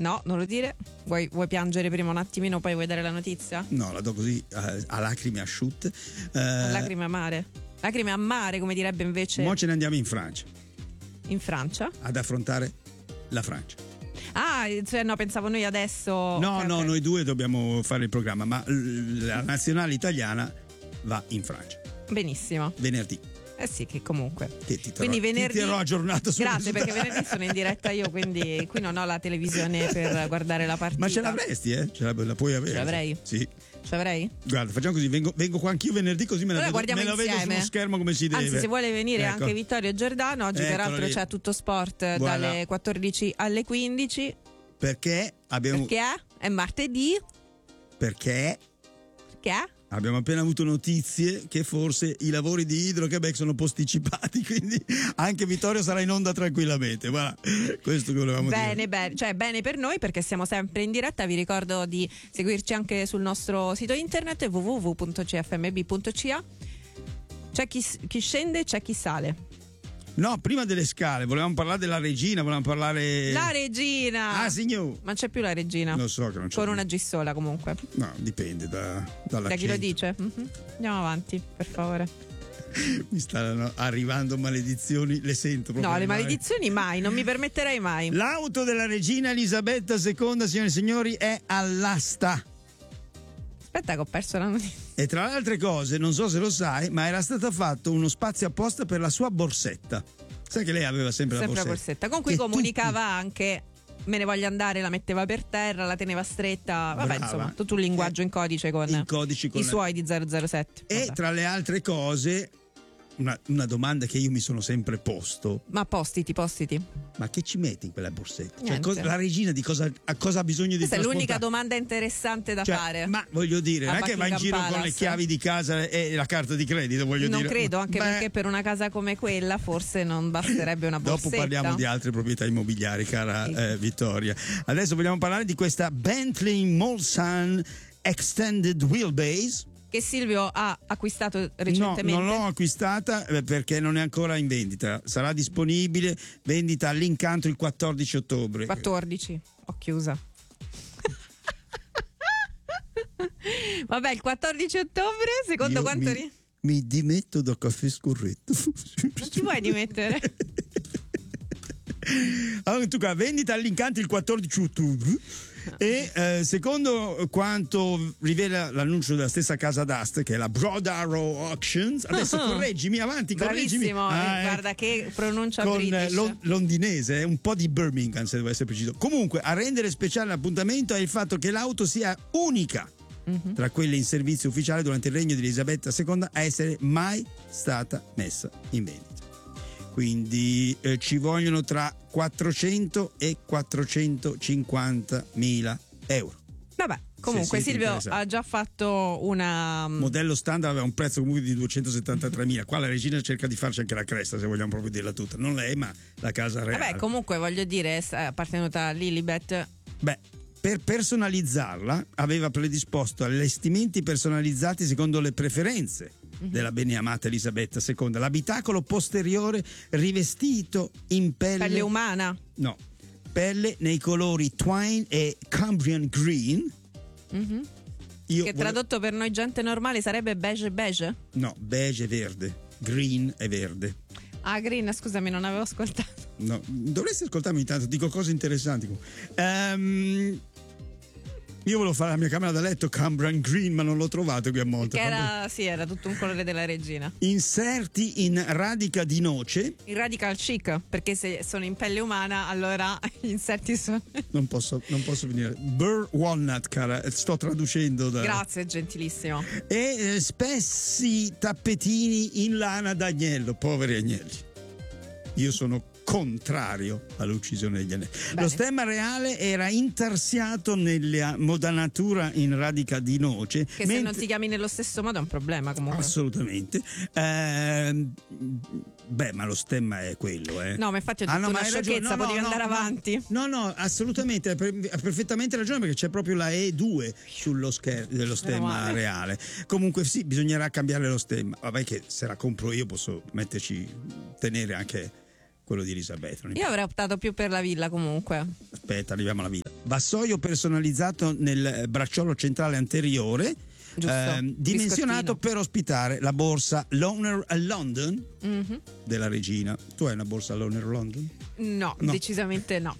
No, non lo dire. Vuoi piangere prima un attimino, poi vuoi dare la notizia? No, la do così a lacrime asciutte. Lacrime amare. Lacrime a mare, come direbbe invece. Mo ce ne andiamo in Francia. In Francia? Ad affrontare la Francia. Ah, cioè no, pensavo noi adesso. No, okay, no, okay. Noi due dobbiamo fare il programma, ma la nazionale italiana va in Francia. Benissimo. Venerdì. Eh sì, che comunque. Che ti Quindi venerdì. ti terrò aggiornato su Grazie, perché venerdì sono in diretta io, quindi qui non ho la televisione per guardare la partita. Ma ce l'avresti, la puoi avere. Ce l'avrei? Sì. Ce l'avrei? Guarda, facciamo così, vengo qua anch'io venerdì, così me la vedo sullo schermo come si deve. Anzi, se vuole venire ecco. Anche Vittorio Giordano, oggi peraltro c'è Tutto Sport dalle 14 alle 15. Perché è martedì. Perché abbiamo appena avuto notizie che forse i lavori di Hydro-Québec sono posticipati, quindi anche Vittorio sarà in onda tranquillamente. Voilà, questo che volevamo dire. Bene, cioè bene per noi, perché siamo sempre in diretta. Vi ricordo di seguirci anche sul nostro sito internet www.cfmb.ca. C'è chi scende, c'è chi sale. No, prima delle scale volevamo parlare della regina, volevamo parlare. La regina! Ah, signor! Ma c'è più la regina? Lo so che non c'è. Con più. una G sola comunque. No, dipende dalla Da chi lo dice? Mm-hmm. Andiamo avanti, per favore. Mi stanno arrivando maledizioni, le sento proprio. No, le maledizioni mai, non mi permetterei mai. L'auto della regina Elisabetta II, signore e signori, è all'asta. Aspetta che ho perso la notizia. E tra le altre cose, non so se lo sai, ma era stato fatto uno spazio apposta per la sua borsetta. Sai che lei aveva sempre la borsetta. Con cui comunicava anche: me ne voglio andare, la metteva per terra, la teneva stretta. Vabbè, brava. insomma, tutto un linguaggio in codice con i suoi di 007. E vabbè. tra le altre cose, una domanda che io mi sono sempre posto. Ma postiti. Ma che ci metti in quella borsetta? Niente. La regina a cosa ha bisogno di Questa è trasportare? l'unica domanda interessante da fare. Ma voglio dire, non è che va in giro con le chiavi di casa e la carta di credito, voglio dire. Non credo, anche perché per una casa come quella forse non basterebbe una borsetta. Dopo parliamo di altre proprietà immobiliari, cara Vittoria. Adesso vogliamo parlare di questa Bentley Mulsanne Extended Wheelbase, che Silvio ha acquistato recentemente. No, non l'ho acquistata perché non è ancora in vendita. Sarà disponibile, vendita all'Incanto il 14 ottobre. 14, ho chiusa. Vabbè, il 14 ottobre, secondo quanto mi dimetto da caffè scorretto. Non ti vuoi dimettere? Allora, tu vendita all'Incanto il 14 ottobre. E secondo quanto rivela l'annuncio della stessa casa d'asta, che è la Broad Arrow Auctions, adesso correggimi. Bravissimo, guarda che pronuncia con british. Londinese, un po' di Birmingham se devo essere preciso. Comunque, a rendere speciale l'appuntamento è il fatto che l'auto sia unica tra quelle in servizio ufficiale durante il regno di Elisabetta II a essere mai stata messa in vendita. Quindi ci vogliono tra 400 e 450 mila euro. Vabbè, comunque Silvio ha già fatto una modello standard, aveva un prezzo comunque di 273 mila. Qua la regina cerca di farci anche la cresta, se vogliamo proprio dirla tutta. Non lei, ma la casa reale. Vabbè, comunque voglio dire, è appartenuta a Lilibet. Beh, per personalizzarla aveva predisposto allestimenti personalizzati secondo le preferenze della beneamata Elisabetta II. L'abitacolo posteriore rivestito in pelle umana? No, pelle nei colori Twine e Cambrian Green. Che tradotto per noi gente normale sarebbe beige? No, beige è verde, green è verde. Ah, green, scusami, non avevo ascoltato. No, dovresti ascoltarmi intanto, dico cose interessanti. Io volevo fare la mia camera da letto Cambrian Green, ma non l'ho trovato qui a Monte. Era tutto un colore della regina. Inserti in radica di noce. In radical chic, perché se sono in pelle umana, allora gli inserti sono. Non posso finire. Burr walnut, cara, sto traducendo. Grazie, gentilissimo. E spessi tappetini in lana d'agnello, poveri agnelli. Io sono contrario all'uccisione degli agnelli. Lo stemma reale era intarsiato nella modanatura in radica di noce. Che se non si chiami nello stesso modo è un problema comunque. Assolutamente. Ma lo stemma è quello, No, ma infatti ho detto una sciocchezza, potevi andare avanti. No, assolutamente, ha perfettamente ragione, perché c'è proprio la E2 sullo dello stemma reale. Comunque sì, bisognerà cambiare lo stemma. Vabbè, che se la compro io posso tenere anche quello di Elisabetta. Io avrei optato più per la villa comunque. Aspetta, arriviamo alla villa. vassoio personalizzato nel bracciolo centrale anteriore, dimensionato per ospitare la borsa Loner London della regina. Tu hai una borsa Loner London? No, decisamente no.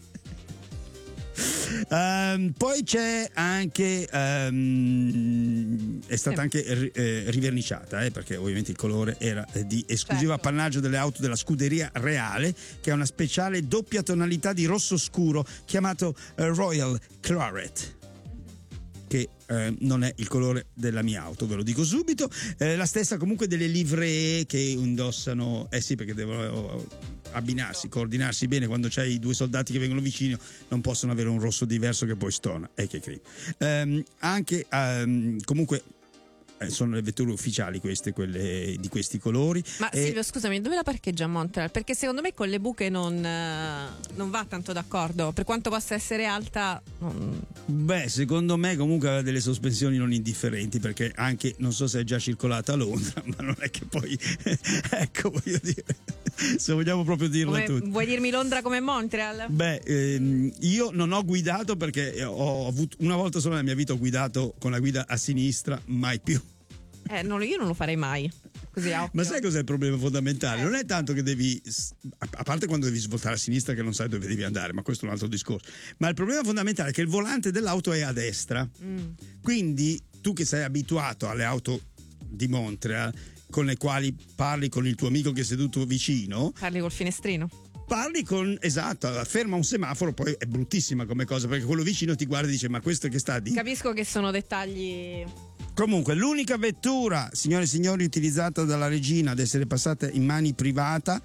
Poi c'è anche è stata anche riverniciata, perché ovviamente il colore era di esclusivo appannaggio delle auto della scuderia reale, che ha una speciale doppia tonalità di rosso scuro chiamato Royal Claret, che non è il colore della mia auto, ve lo dico subito. La stessa comunque delle livree che indossano, sì, perché devono abbinarsi, coordinarsi bene. Quando c'hai i due soldati che vengono vicino non possono avere un rosso diverso che poi stona, che anche comunque sono le vetture ufficiali queste, quelle di questi colori. Ma Silvio, scusami, dove la parcheggia a Montreal? Perché secondo me con le buche non va tanto d'accordo, per quanto possa essere alta. Beh, secondo me comunque aveva delle sospensioni non indifferenti, perché anche, non so se è già circolata a Londra, ma non è che poi ecco, voglio dire, se vogliamo proprio dirla tutta. Vuoi dirmi Londra come Montreal? Beh, io non ho guidato, perché ho avuto una volta sola nella mia vita, ho guidato con la guida a sinistra, mai più. Io non lo farei mai. Così ma sai cos'è il problema fondamentale? Non è tanto che devi, a parte quando devi svoltare a sinistra che non sai dove devi andare, ma questo è un altro discorso. Ma il problema fondamentale è che il volante dell'auto è a destra. Quindi tu che sei abituato alle auto di Montreal, con le quali parli con il tuo amico che è seduto vicino, parli col finestrino. Parli con, esatto, ferma un semaforo, poi è bruttissima come cosa, perché quello vicino ti guarda e dice: ma questo che sta di... Capisco che sono dettagli. Comunque, l'unica vettura, signore e signori, utilizzata dalla regina ad essere passata in mani private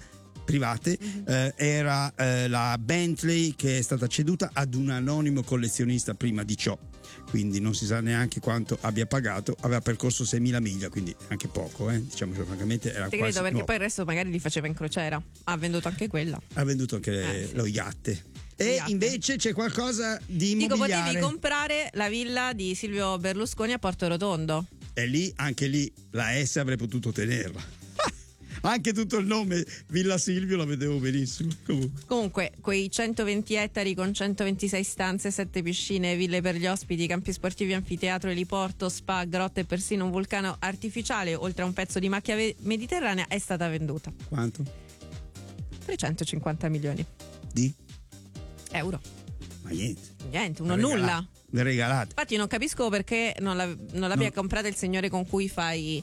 era la Bentley, che è stata ceduta ad un anonimo collezionista prima di ciò. Quindi non si sa neanche quanto abbia pagato, aveva percorso 6.000 miglia, quindi anche poco, diciamo che francamente era Ti quasi credo, perché nuovo. poi il resto magari li faceva in crociera. Ha venduto anche quella. Ha venduto anche sì. lo yacht. E invece c'è qualcosa di immobiliare. Potevi comprare la villa di Silvio Berlusconi a Porto Rotondo. E lì, anche lì, la S avrei potuto tenerla. Anche tutto il nome Villa Silvio la vedevo benissimo. Comunque, quei 120 ettari con 126 stanze, 7 piscine, ville per gli ospiti, campi sportivi, anfiteatro, eliporto, spa, grotte e persino un vulcano artificiale, oltre a un pezzo di macchia mediterranea, è stata venduta. Quanto? 350 milioni di euro. Ma niente, uno nulla. Le regalate. Infatti non capisco perché non l'abbia comprata il signore con cui fai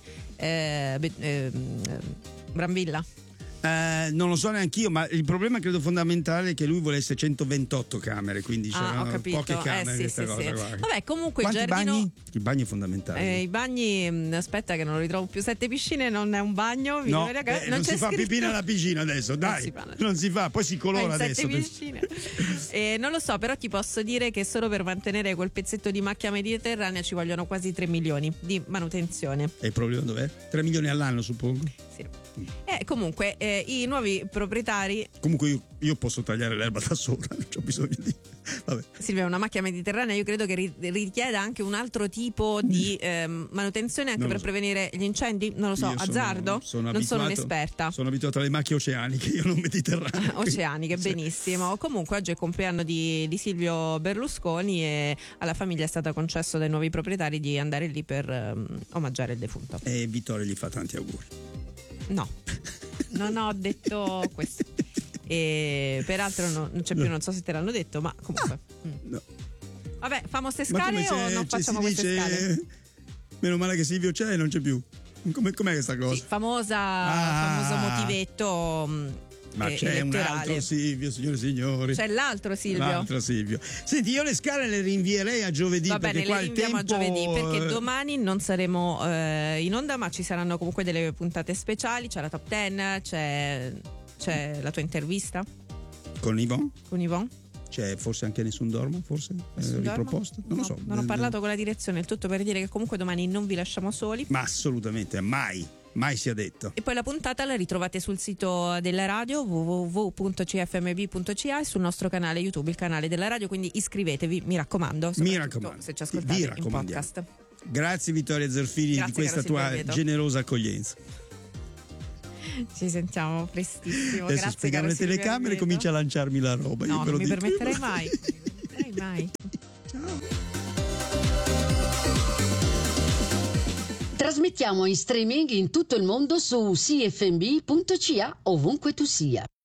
Brambilla. Non lo so neanch'io, ma il problema credo fondamentale è che lui volesse 128 camere, quindi c'erano poche camere. Sì. Qua. Vabbè, comunque quanti giardino... bagni? Il bagno è fondamentale. I bagni, aspetta che non lo ritrovo più. 7 piscine non è un bagno. No, non si fa pipì nella piscina adesso, dai. Non si fa, poi si colora adesso. 7 piscine. Non lo so, però ti posso dire che solo per mantenere quel pezzetto di macchia mediterranea ci vogliono quasi 3 milioni di manutenzione. E il problema dov'è? 3 milioni all'anno, suppongo. Sì. Comunque i nuovi proprietari. Comunque io posso tagliare l'erba da sola, non c'ho bisogno di. Vabbè. Silvia, una macchia mediterranea io credo che richieda anche un altro tipo di manutenzione anche per prevenire gli incendi. Non lo so, azzardo? Non sono un'esperta. Sono abituato alle macchie oceaniche, io non mediterranee. Oceaniche, benissimo. Comunque oggi è il compleanno di Silvio Berlusconi e alla famiglia è stato concesso dai nuovi proprietari di andare lì per omaggiare il defunto. E Vittorio gli fa tanti auguri. No, non ho detto questo. E peraltro non c'è più, non so se te l'hanno detto, ma comunque. No. Vabbè, famo ste scale o non facciamo queste scale? Meno male che Silvio c'è e non c'è più. Com'è questa cosa? Sì, famoso motivetto. Ma c'è un altro Silvio, signore e signori. C'è l'altro Silvio. Senti, io le scale le rinvierei a giovedì. Va bene, qua le rinviamo tempo... a giovedì perché domani non saremo in onda, ma ci saranno comunque delle puntate speciali. C'è la top 10, c'è la tua intervista con Yvonne. C'è forse anche Nessun Dormo, forse riproposto? Non lo so. Non ho parlato con la direzione, il tutto per dire che comunque domani non vi lasciamo soli. Ma assolutamente, mai sia detto. E poi la puntata la ritrovate sul sito della radio www.cfmb.ca e sul nostro canale YouTube, il canale della radio, quindi iscrivetevi, mi raccomando, se ci ascoltate in podcast. Grazie Vittoria Zerfini di questa tua generosa accoglienza. Ci sentiamo prestissimo. Adesso Grazie, spiegano le telecamere e comincia a lanciarmi la roba. No, non mi permetterei mai. Mai. Trasmettiamo in streaming in tutto il mondo su cfmb.ca ovunque tu sia.